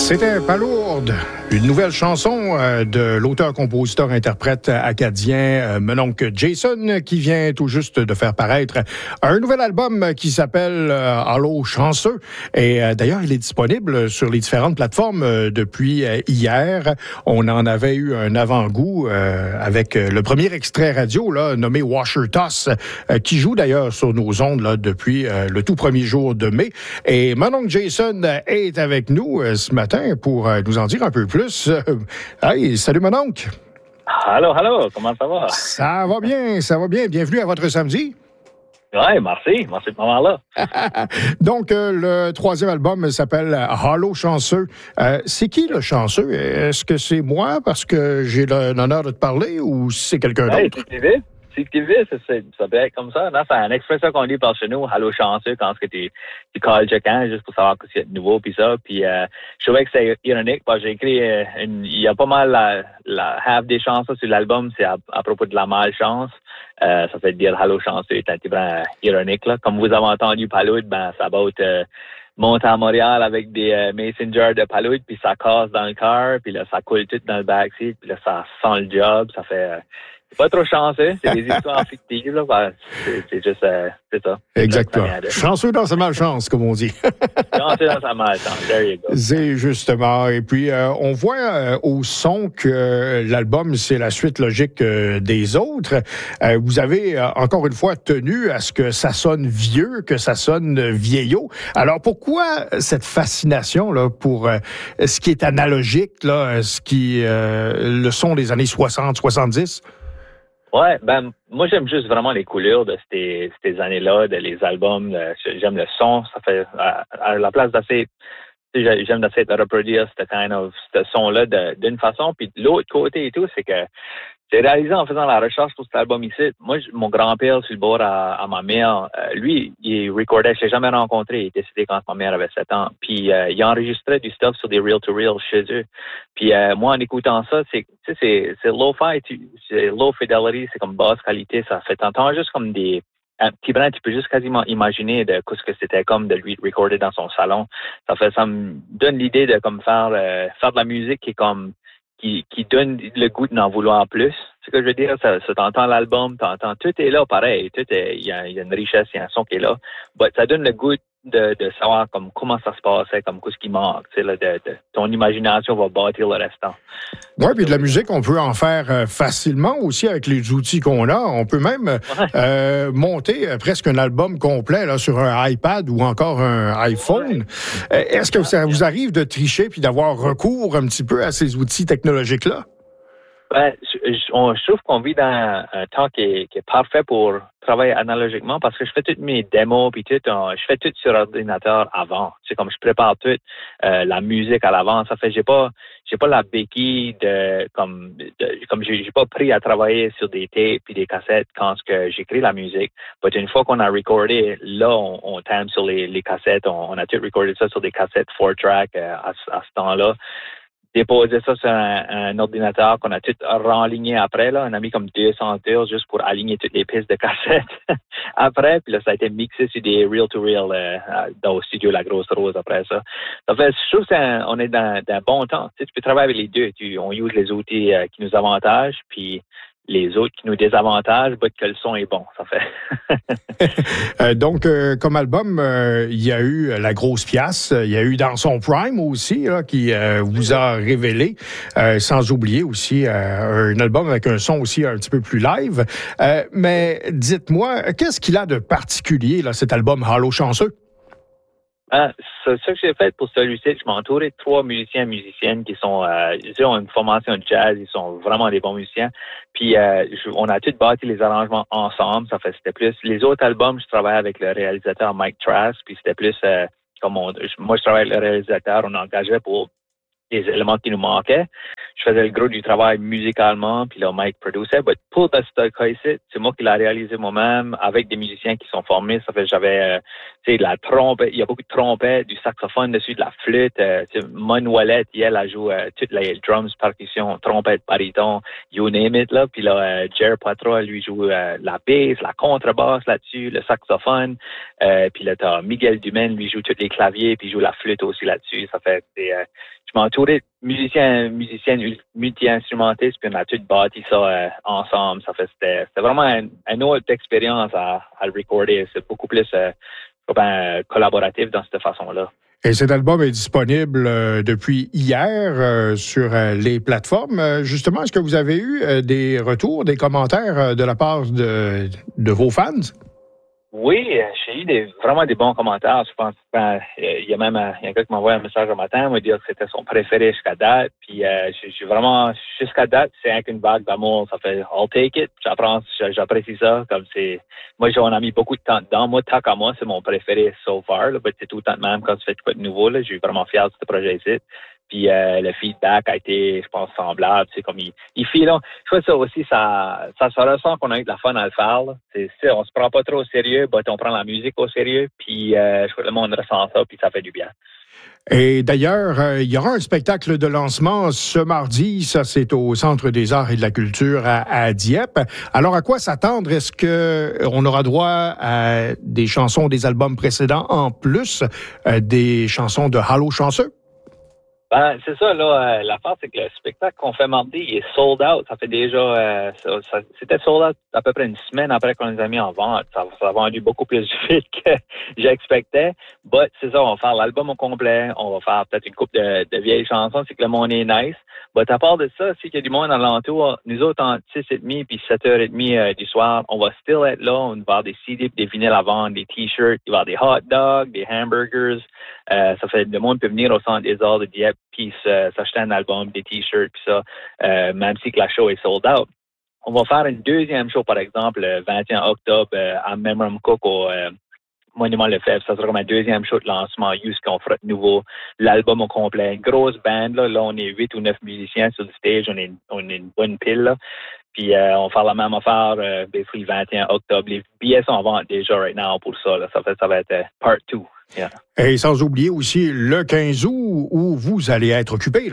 C'était Palourde, une nouvelle chanson de l'auteur-compositeur-interprète acadien Mononc' Jason qui vient tout juste de faire paraître un nouvel album qui s'appelle Allô chanceux. Et d'ailleurs, il est disponible sur les différentes plateformes depuis hier. On en avait eu un avant-goût avec le premier extrait radio là, nommé Washer Toss, qui joue d'ailleurs sur nos ondes là, depuis le tout premier jour de mai. Et Mononc' Jason est avec nous ce matin pour nous en dire un peu plus. Hey, salut Mononc'. Allô, comment ça va? Ça va bien. Bienvenue à votre samedi. Oui, merci de m'avoir là. Donc, le troisième album s'appelle Allô chanceux. C'est qui le chanceux? Est-ce que c'est moi parce que j'ai l'honneur de te parler ou c'est quelqu'un d'autre? Si tu vis, ça peut être comme ça. Non, c'est une expression qu'on dit par chez nous, allô chanceux, quand tu calls quelqu'un juste pour savoir que c'est nouveau, puis ça. Puis je trouvais que c'est ironique, parce que j'ai écrit, il y a pas mal la half des chansons sur l'album, c'est à propos de la malchance. Ça fait dire allô chanceux, c'est un petit peu ironique, là. Comme vous avez entendu Palourde, ben, ça va être monter à Montréal avec des mason jars de Palourde, puis ça casse dans le car, puis là, ça coule tout dans le backseat, puis là, ça sent le job, ça fait... c'est pas trop chanceux, c'est des histoires fictives, là. Ben, c'est juste, c'est ça. Exactement. Chanceux dans sa malchance, comme on dit. Chanceux dans sa malchance, there you go. C'est justement. Et puis, on voit au son que l'album, c'est la suite logique des autres. Vous avez, encore une fois, tenu à ce que ça sonne vieux, que ça sonne vieillot. Alors, pourquoi cette fascination là pour ce qui est analogique, là, ce qui le son des années 60, 70? Ouais, ben moi j'aime juste vraiment les couleurs de ces années-là, de les albums. J'aime le son, ça fait à la place d'essayer, j'aime d'essayer de reproduire ce son-là d'une façon. Puis de l'autre côté et tout, c'est que j'ai réalisé en faisant la recherche pour cet album ici. Moi, mon grand-père, sur le bord à ma mère, lui, il recordait, je l'ai jamais rencontré, il est décédé quand ma mère avait 7 ans. Puis il enregistrait du stuff sur des reel-to-reel chez eux. Puis moi, en écoutant ça, c'est low-fi, c'est low fidelity, c'est comme basse qualité, ça fait t'entends juste comme des... Un petit brin, tu peux juste quasiment imaginer de ce que c'était comme de lui recorder dans son salon. Ça me donne l'idée de comme faire de la musique qui est comme qui donne le goût d'en vouloir plus. C'est ce que je veux dire, ça t'entends l'album, t'entends, tout est là pareil, il y a une richesse, il y a un son qui est là. But ça donne le goût de savoir comme comment ça se passait, comme ce qui manque, tu sais, là, ton imagination va bâtir le restant. Oui, puis de la musique, on peut en faire facilement aussi avec les outils qu'on a. On peut même monter presque un album complet là, sur un iPad ou encore un iPhone. Est-ce que ça vous arrive de tricher puis d'avoir recours un petit peu à ces outils technologiques-là? Ben, je trouve qu'on vit dans un temps qui est parfait pour travailler analogiquement parce que je fais toutes mes démos puis tout, je fais tout sur ordinateur avant. C'est comme je prépare toute la musique à l'avance. Ça fait j'ai pas la béquille comme j'ai pas pris à travailler sur des tapes puis des cassettes quand j'écris la musique. Mais une fois qu'on a recordé, là on time sur les cassettes, on a tout recordé ça sur des cassettes 4-track à ce temps-là. Déposer ça sur un ordinateur qu'on a tout renligné après, là. On a mis comme 200 heures juste pour aligner toutes les pistes de cassettes après. Puis là, ça a été mixé sur des reel-to-reel dans le studio La Grosse Rose après ça. Ça fait, je trouve qu'on est dans un bon temps. Tu sais, tu peux travailler avec les deux. On use les outils qui nous avantagent, puis les autres qui nous désavantagent, que le son est bon, ça fait. Donc, comme album, il y a eu La Grosse Pièce, il y a eu Dans son Prime aussi, là, qui vous a révélé, sans oublier aussi un album avec un son aussi un petit peu plus live. Mais dites-moi, qu'est-ce qu'il a de particulier, là, cet album Allô chanceux? Ce que j'ai fait pour celui-ci, je m'ai entouré de 3 musiciennes qui sont, ils ont une formation de jazz, ils sont vraiment des bons musiciens. Puis on a tous bâti les arrangements ensemble. Ça fait c'était plus les autres albums, je travaillais avec le réalisateur Mike Trask, puis c'était plus moi je travaillais avec le réalisateur, on engageait pour les éléments qui nous manquaient. Je faisais le gros du travail musicalement, puis là, Mike produisait. Mais pour ce cas ici, c'est moi qui l'ai réalisé moi-même avec des musiciens qui sont formés. Ça fait j'avais la trompette, il y a beaucoup de trompettes, du saxophone dessus, de la flûte. Mon Wallet, elle joue toutes les drums, percussions, trompettes, baryton, you name it, là. Puis là, Jer Poitras, lui, joue la bass, la contrebasse là-dessus, le saxophone. Puis là, t'as Miguel Dumaine, lui, joue tous les claviers, puis joue la flûte aussi là-dessus. Ça fait, je m'entourais de musiciens, multi-instrumentistes, puis on a tous bâti ça ensemble. Ça fait, c'était vraiment une autre expérience à le recorder. C'est beaucoup plus collaboratif dans cette façon-là. Et cet album est disponible depuis hier sur les plateformes. Justement, est-ce que vous avez eu des retours, des commentaires de la part de vos fans? Oui, j'ai eu vraiment des bons commentaires. Je pense il y a même un gars qui m'a envoyé un message un matin, il m'a dit que c'était son préféré jusqu'à date. Puis j'ai vraiment, jusqu'à date, c'est une vague d'amour. Ça fait I'll take it. J'apprécie ça. Comme moi, j'en ai mis beaucoup de temps dedans. Moi, tant qu'à moi, c'est mon préféré so far. Là, c'est tout le temps de même quand tu fais quoi de nouveau. Là, je suis vraiment fier de ce projet-ci. Puis le feedback a été, je pense, semblable. C'est comme il file. Je crois que ça aussi, ça ressent qu'on a eu de la fun à le faire. Là. On se prend pas trop au sérieux, mais on prend la musique au sérieux. Puis je crois que le monde ressent ça, puis ça fait du bien. Et d'ailleurs, il y aura un spectacle de lancement ce mardi. Ça, c'est au Centre des Arts et de la Culture à Dieppe. Alors, à quoi s'attendre? Est-ce qu'on aura droit à des chansons des albums précédents en plus des chansons de Halo Chanceux? Ben, c'est ça, là. L'affaire, c'est que le spectacle qu'on fait mardi, il est sold out. Ça fait déjà, c'était sold out à peu près une semaine après qu'on les a mis en vente. Ça a vendu beaucoup plus vite que j'expectais. But, c'est ça, on va faire l'album au complet. On va faire peut-être une couple de vieilles chansons. C'est que le monde est nice. But, à part de ça, c'est qu'il y a du monde alentour. Nous autres, en 6h30 puis 7h30 du soir, on va still être là. On va avoir des CD, des vinyles à vendre, des t-shirts, il va y avoir des hot dogs, des hamburgers. Ça fait le monde peut venir au Centre des Arts de Dieppe puis s'acheter un album, des t-shirts, puis ça, même si que la show est sold out. On va faire une deuxième show, par exemple, le 21 octobre à Memram Cook au Monument Lefebvre. Ça sera comme un deuxième show de lancement, juste qu'on fera de nouveau l'album au complet. Une grosse band, là, on est 8 ou 9 musiciens sur le stage, on est une bonne pile, là. Puis on va faire la même affaire le 21 octobre. Les billets sont en vente déjà right now pour ça. Là. Ça va être part 2. Yeah. Et sans oublier aussi le 15 août où vous allez être occupé, là.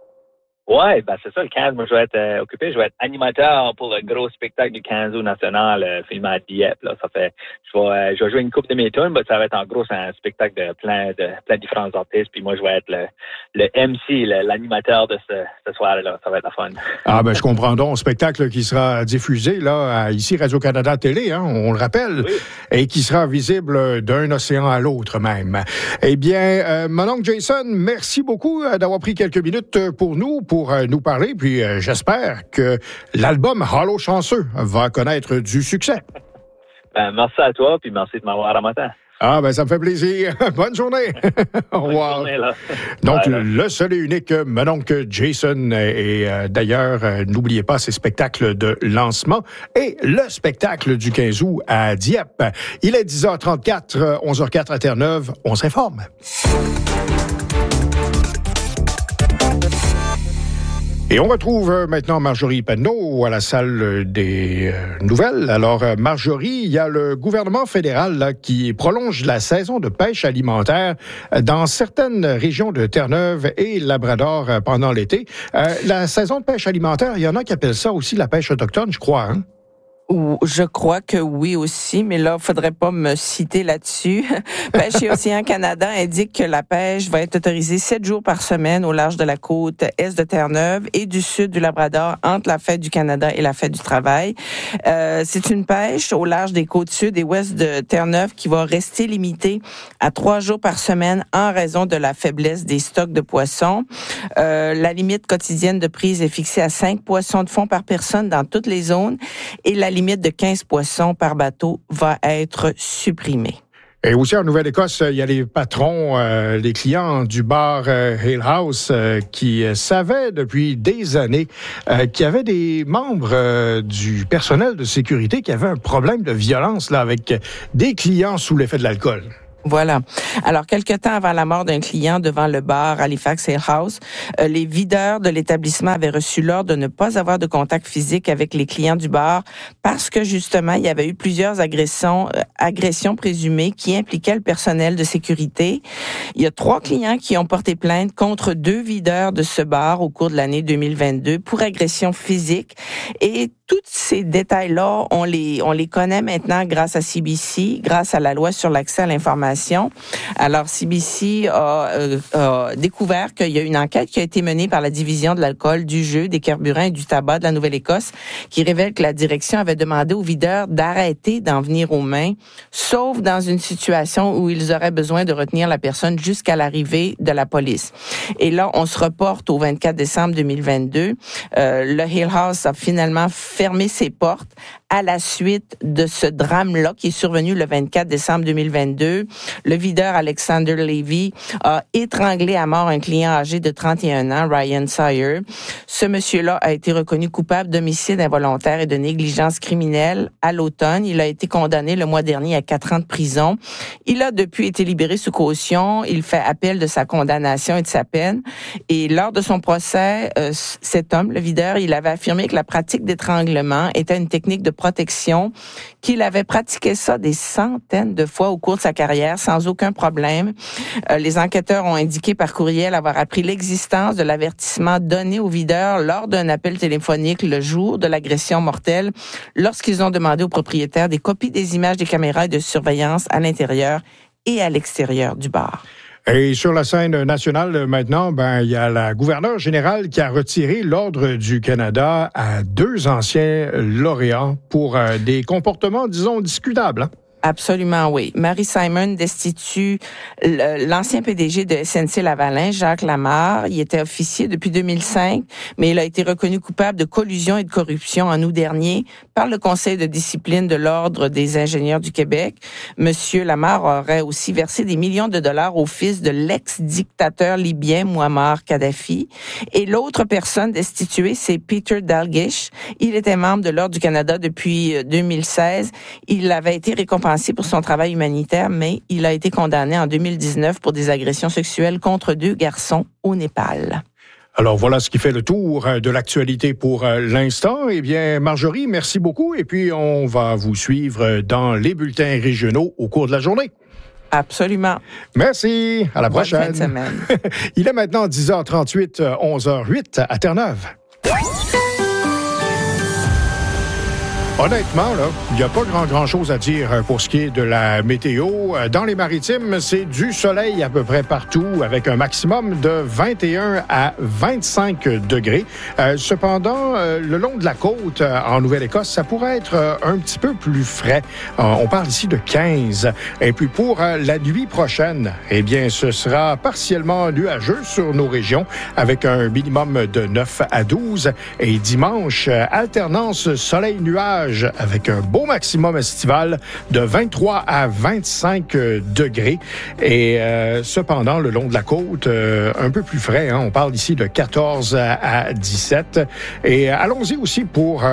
Ouais, ben c'est ça, le 15, moi je vais être occupé, je vais être animateur pour le gros spectacle du 15 août national filmé à Dieppe. Là. Ça fait, je vais jouer une couple de mes tunes, mais ça va être en gros, c'est un spectacle de plein de différents artistes, puis moi je vais être le MC, l'animateur de ce soir-là. Ça va être la fun. Ah ben je comprends donc, un spectacle qui sera diffusé là ici Radio-Canada Télé, hein, on le rappelle, oui. Et qui sera visible d'un océan à l'autre même. Eh bien, mon oncle Jason, merci beaucoup d'avoir pris quelques minutes pour nous parler, puis j'espère que l'album Halo Chanceux va connaître du succès. Ben, merci à toi, puis merci de m'avoir à matin. Ah, ben ça me fait plaisir. Bonne journée. Au revoir. Bonne journée, là. Donc, le seul et unique mon oncle Jason. Et d'ailleurs, n'oubliez pas ces spectacles de lancement et le spectacle du 15 août à Dieppe. Il est 10h34, 11h04 à Terre-Neuve. On s'informe. Et on retrouve maintenant Marjorie Penneau à la salle des nouvelles. Alors, Marjorie, il y a le gouvernement fédéral là, qui prolonge la saison de pêche alimentaire dans certaines régions de Terre-Neuve et Labrador pendant l'été. La saison de pêche alimentaire, il y en a qui appellent ça aussi la pêche autochtone, je crois, hein? Je crois que oui aussi, mais là, il faudrait pas me citer là-dessus. Pêche et Océan Canada indique que la pêche va être autorisée 7 jours par semaine au large de la côte est de Terre-Neuve et du sud du Labrador entre la fête du Canada et la fête du travail. C'est une pêche au large des côtes sud et ouest de Terre-Neuve qui va rester limitée à 3 jours par semaine en raison de la faiblesse des stocks de poissons. La limite quotidienne de prise est fixée à 5 poissons de fond par personne dans toutes les zones et la limite de 15 poissons par bateau va être supprimée. Et aussi en Nouvelle-Écosse, il y a les patrons, les clients du bar Hale House qui savaient depuis des années qu'il y avait des membres du personnel de sécurité qui avaient un problème de violence là avec des clients sous l'effet de l'alcool. Voilà. Alors, quelque temps avant la mort d'un client devant le bar Halifax Ale House, les videurs de l'établissement avaient reçu l'ordre de ne pas avoir de contact physique avec les clients du bar parce que, justement, il y avait eu plusieurs agressions présumées qui impliquaient le personnel de sécurité. Il y a 3 clients qui ont porté plainte contre 2 videurs de ce bar au cours de l'année 2022 pour agression physique. Et tous ces détails-là, on les connaît maintenant grâce à CBC, grâce à la loi sur l'accès à l'information. Alors, CBC a découvert qu'il y a une enquête qui a été menée par la division de l'alcool, du jeu, des carburants et du tabac de la Nouvelle-Écosse qui révèle que la direction avait demandé aux videurs d'arrêter d'en venir aux mains, sauf dans une situation où ils auraient besoin de retenir la personne jusqu'à l'arrivée de la police. Et là, on se reporte au 24 décembre 2022. Le Hill House a finalement fermé ses portes à la suite de ce drame-là qui est survenu le 24 décembre 2022. Le videur Alexander Levy a étranglé à mort un client âgé de 31 ans, Ryan Sire. Ce monsieur-là a été reconnu coupable d'homicide involontaire et de négligence criminelle à l'automne. Il a été condamné le mois dernier à 4 ans de prison. Il a depuis été libéré sous caution. Il fait appel de sa condamnation et de sa peine. Et lors de son procès, cet homme, le videur, il avait affirmé que la pratique d'étranglement était une technique de protection, qu'il avait pratiqué ça des centaines de fois au cours de sa carrière sans aucun problème. Les enquêteurs ont indiqué par courriel avoir appris l'existence de l'avertissement donné aux videurs lors d'un appel téléphonique le jour de l'agression mortelle, lorsqu'ils ont demandé aux propriétaires des copies des images des caméras de surveillance à l'intérieur et à l'extérieur du bar. Et sur la scène nationale, maintenant, il y a la gouverneure générale qui a retiré l'Ordre du Canada à 2 anciens lauréats pour des comportements, disons, discutables. Absolument, oui. Mary Simon destitue l'ancien PDG de SNC-Lavalin, Jacques Lamarre. Il était officier depuis 2005, mais il a été reconnu coupable de collusion et de corruption en août dernier par le Conseil de discipline de l'Ordre des ingénieurs du Québec. Monsieur Lamarre aurait aussi versé des millions de dollars au fils de l'ex-dictateur libyen Mouammar Kadhafi. Et l'autre personne destituée, c'est Peter Dalglish. Il était membre de l'Ordre du Canada depuis 2016. Il avait été récompensé pour son travail humanitaire, mais il a été condamné en 2019 pour des agressions sexuelles contre 2 garçons au Népal. Alors voilà ce qui fait le tour de l'actualité pour l'instant. Eh bien, Marjorie, merci beaucoup. Et puis, on va vous suivre dans les bulletins régionaux au cours de la journée. Absolument. Merci. À la prochaine. Bonne fin de semaine. Il est maintenant 10h38, 11h08 à Terre-Neuve. Honnêtement, là, il n'y a pas grand-chose à dire pour ce qui est de la météo. Dans les maritimes, c'est du soleil à peu près partout, avec un maximum de 21 à 25 degrés. Cependant, le long de la côte, en Nouvelle-Écosse, ça pourrait être un petit peu plus frais. On parle ici de 15. Et puis pour la nuit prochaine, eh bien, ce sera partiellement nuageux sur nos régions, avec un minimum de 9 à 12. Et dimanche, alternance soleil-nuage, avec un beau maximum estival de 23 à 25 degrés. Et cependant, le long de la côte, un peu plus frais. Hein, on parle ici de 14 à 17. Et allons-y aussi pour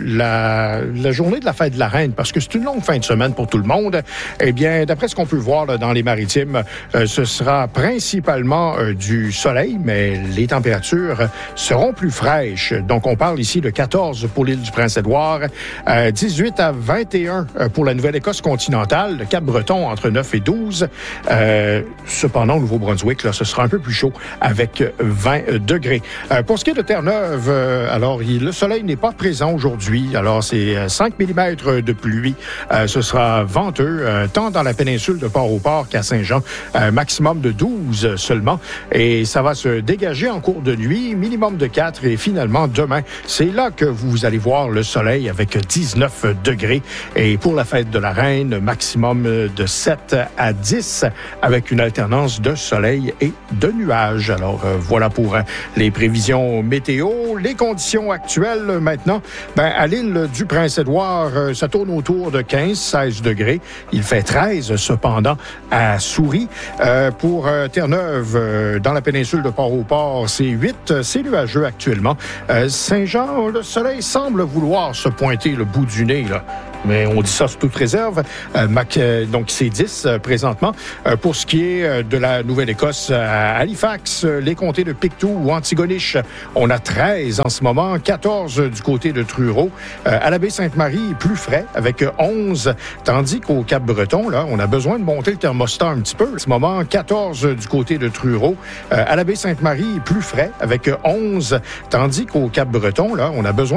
la journée de la fête de la Reine, parce que c'est une longue fin de semaine pour tout le monde. Eh bien, d'après ce qu'on peut voir là, dans les maritimes, ce sera principalement du soleil, mais les températures seront plus fraîches. Donc, on parle ici de 14 pour l'île du Prince-Édouard, 18 à 21 pour la Nouvelle-Écosse continentale, le Cap-Breton entre 9 et 12. Cependant, au Nouveau-Brunswick, là, ce sera un peu plus chaud avec 20 degrés. Pour ce qui est de Terre-Neuve, alors le soleil n'est pas présent aujourd'hui. Alors, c'est 5 mm de pluie. Ce sera venteux, tant dans la péninsule de Port-au-Port qu'à Saint-Jean. Maximum de 12 seulement. Et ça va se dégager en cours de nuit, minimum de 4. Et finalement, demain, c'est là que vous allez voir le soleil avec 19 degrés. Et pour la fête de la Reine, maximum de 7 à 10 avec une alternance de soleil et de nuages. Alors, voilà pour les prévisions météo. Les conditions actuelles maintenant, à l'île du Prince-Édouard, ça tourne autour de 15-16 degrés. Il fait 13 cependant à Souris. Pour Terre-Neuve, dans la péninsule de Port-au-Port, c'est 8. C'est nuageux actuellement. Saint-Jean, le soleil semble vouloir se pointer le bout du nez, là. mais on dit ça sous toute réserve. Donc, c'est 10 présentement. Pour ce qui est de la Nouvelle-Écosse, à Halifax, les comtés de Pictou ou Antigonish, on a 13 en ce moment, 14 du côté de Truro. À la Baie-Sainte-Marie, plus frais, avec 11, tandis qu'au Cap-Breton, là, on a besoin de monter le thermostat un petit peu. En ce moment, 14 du côté de Truro. À la Baie-Sainte-Marie, plus frais, avec 11, tandis qu'au Cap-Breton, là, on a besoin